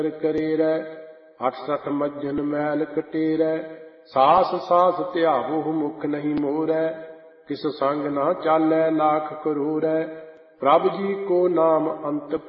ਕਰੀਰੈ। 68 ਮੱਝਨ ਮੈਲ ਕਟੀਰੈ। ਸਾਸ ਸਾਸ ਧਿਆਵੋ ਮੁਖ ਨਹੀਂ ਮੋਰੈ। ਕਿਸ ਸੰਗ ਨਾ ਚਾਲੈ ਲਾਖ ਕਰੂਰੈ। ਪ੍ਰਭ ਜੀ ਕੋ ਨਾਮ ਅੰਤ